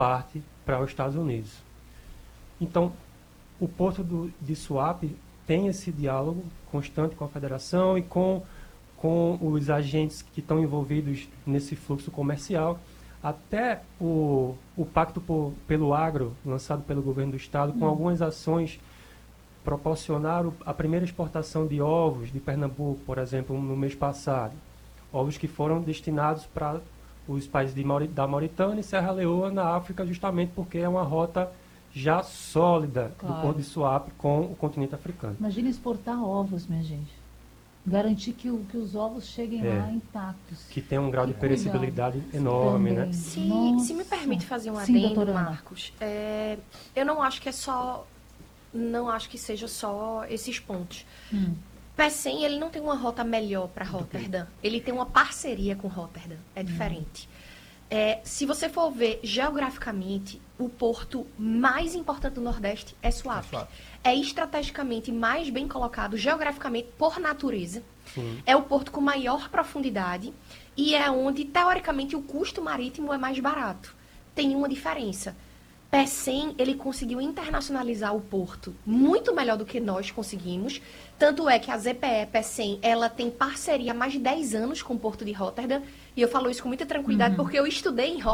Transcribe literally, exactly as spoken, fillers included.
parte para os Estados Unidos. Então, o porto do, de Suape tem esse diálogo constante com a federação e com, com os agentes que estão envolvidos nesse fluxo comercial. Até o, o Pacto por, pelo Agro, lançado pelo governo do estado, com Hum. algumas ações, proporcionaram a primeira exportação de ovos de Pernambuco, por exemplo, no mês passado. Ovos que foram destinados para os países de Mauri, da Mauritânia e Serra Leoa, na África, justamente porque é uma rota já sólida Claro. do Porto de Suape com o continente africano. Imagina exportar ovos, minha gente. Garantir que, o, que os ovos cheguem É. lá intactos. Que tem um grau Que de perecibilidade cuidado. enorme, Também. né? Se, Nossa. se me permite fazer um Sim, adendo, doutora Ana. Marcos, é, eu não acho que é só, não acho que seja só esses pontos. Hum. Pecém, ele não tem uma rota melhor para Rotterdam, ele tem uma parceria com Rotterdam, é diferente. É, se você for ver geograficamente, o porto mais importante do Nordeste é Suape. É Suape. É estrategicamente mais bem colocado geograficamente por natureza. Sim. É o porto com maior profundidade e é onde, teoricamente, o custo marítimo é mais barato. Tem uma diferença. Pecém, ele conseguiu internacionalizar o porto muito melhor do que nós conseguimos. Tanto é que a Z P E Pecém, ela tem parceria há mais de dez anos com o porto de Rotterdam. E eu falo isso com muita tranquilidade, Uhum. porque eu estudei em Rotterdam.